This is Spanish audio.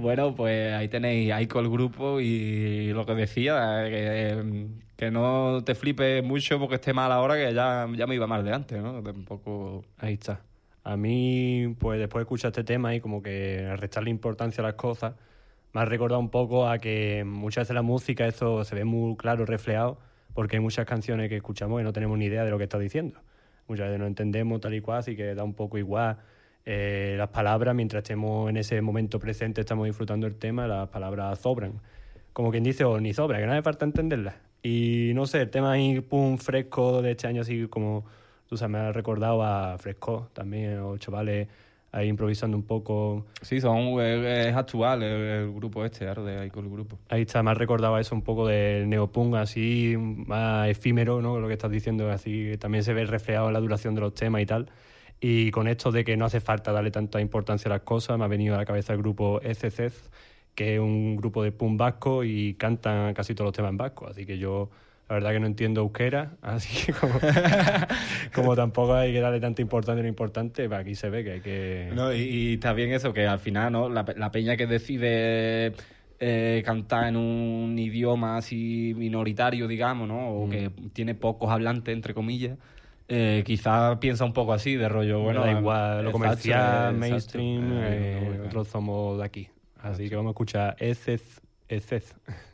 Bueno, pues ahí tenéis ahí con el grupo y lo que decía, que no te flipes mucho porque esté mal ahora, que ya me iba mal de antes, ¿no? Tampoco... Ahí está. A mí, pues después de escuchar este tema y como que restarle importancia a las cosas, me ha recordado un poco a que muchas veces la música eso se ve muy claro reflejado, porque hay muchas canciones que escuchamos y no tenemos ni idea de lo que está diciendo. Muchas veces no entendemos tal y cual, así que da un poco igual las palabras, mientras estemos en ese momento presente, estamos disfrutando el tema, las palabras sobran. Como quien dice, o ni sobra, que no hace falta entenderlas. Y no sé, el tema ahí, pum, fresco de este año, así como, tú sabes, me ha recordado a Fresco también, o chavales ahí improvisando un poco. Sí, es actual el grupo este, Arde, ahí con el grupo. Ahí está, me ha recordado eso un poco del neopunk, así más efímero, ¿no? Lo que estás diciendo, así también se ve reflejado en la duración de los temas y tal. Y con esto de que no hace falta darle tanta importancia a las cosas, me ha venido a la cabeza el grupo ECCEZ, que es un grupo de punk vasco y cantan casi todos los temas en vasco. Así que yo, la verdad que no entiendo euskera, así que como tampoco hay que darle tanta importancia a lo importante, pues aquí se ve que hay que... No, y está bien eso, que al final, ¿no? La peña que decide cantar en un idioma así minoritario, digamos, ¿no? O que tiene pocos hablantes, entre comillas, quizás piensa un poco así, de rollo, bueno... da igual, lo comercial, exacto, mainstream, nosotros somos de aquí. Así que vamos a escuchar ECCEZ.